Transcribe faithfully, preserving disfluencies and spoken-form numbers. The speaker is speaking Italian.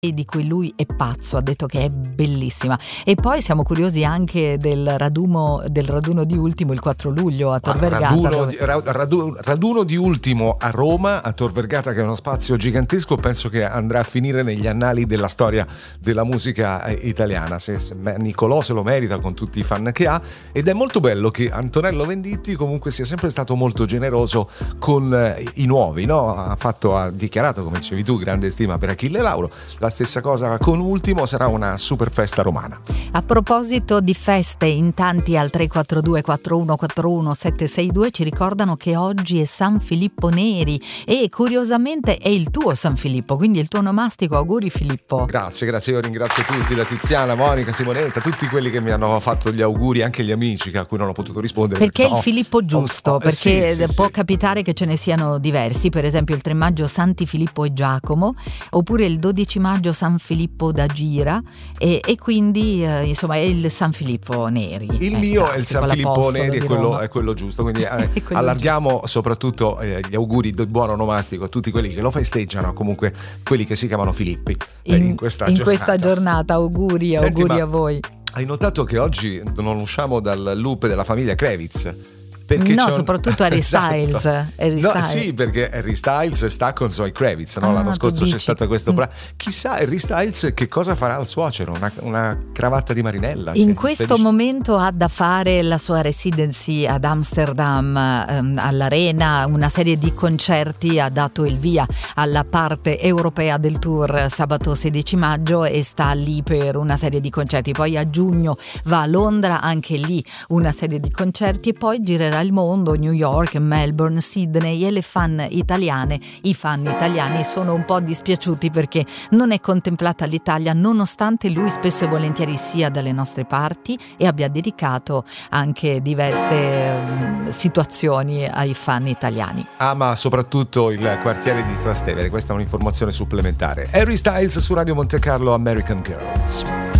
di cui lui è pazzo, ha detto che è bellissima. E poi siamo curiosi anche del raduno, del raduno di Ultimo il quattro luglio a Tor Vergata. Raduno, dove... di, raduno, raduno di Ultimo a Roma, a Tor Vergata, che è uno spazio gigantesco, penso che andrà a finire negli annali della storia della musica italiana. Se, se, Nicolò se lo merita con tutti i fan che ha, ed è molto bello che Antonello Venditti comunque sia sempre stato molto generoso con eh, i nuovi, no? Ha fatto, ha dichiarato, come dicevi tu, grande stima per Achille Lauro. La stessa cosa con Ultimo, sarà una super festa romana. A proposito di feste, in tanti al tre quattro due quattro uno quattro uno sette sei due ci ricordano che oggi è San Filippo Neri e curiosamente è il tuo San Filippo, quindi il tuo onomastico. Auguri Filippo. Grazie, grazie, io ringrazio tutti, da Tiziana, Monica, Simonetta, tutti quelli che mi hanno fatto gli auguri, anche gli amici a cui non ho potuto rispondere. Perché perché è il Filippo giusto, oh, oh, perché sì, sì, può sì. capitare che ce ne siano diversi, per esempio il tre maggio Santi Filippo e Giacomo, oppure il dodici maggio San Filippo da Gira, e, e quindi eh, insomma è il San Filippo Neri. Il è mio classico, è il San Filippo Neri, è quello, è quello giusto, quindi eh, quello allarghiamo giusto. soprattutto eh, gli auguri di buon onomastico a tutti quelli che lo festeggiano, comunque quelli che si chiamano Filippi eh, in, in questa in giornata. questa giornata. Auguri, Senti, auguri ma a voi. hai notato che oggi non usciamo dal loop della famiglia Kravitz? Perché no, c'è un... soprattutto Harry Styles. Esatto. Harry No, Styles. sì, perché Harry Styles sta con Zoe Kravitz, no? Ah, L'anno tu scorso dici. c'è stato questo Mm. pra... Chissà Harry Styles che cosa farà al suocero, una, una cravatta di Marinella. In che questo dice... momento ha da fare la sua residency ad Amsterdam, ehm, all'Arena, una serie di concerti, ha dato il via alla parte europea del tour sabato sedici maggio e sta lì per una serie di concerti. Poi a giugno va a Londra, anche lì una serie di concerti, e poi girerà il mondo, New York, Melbourne, Sydney, e le fan italiane, i fan italiani sono un po' dispiaciuti perché non è contemplata l'Italia, nonostante lui spesso e volentieri sia dalle nostre parti e abbia dedicato anche diverse um, situazioni ai fan italiani. Ama soprattutto il quartiere di Trastevere, questa è un'informazione supplementare. Harry Styles su Radio Monte Carlo, American Girls.